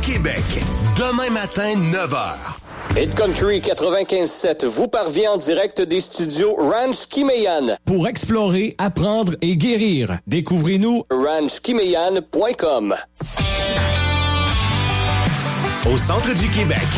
Québec. Demain matin, 9h. Hit Country 95.7 vous parvient en direct des studios Ranch Kimeyan. Pour explorer, apprendre et guérir, découvrez-nous ranchkimeyan.com. Au centre du Québec.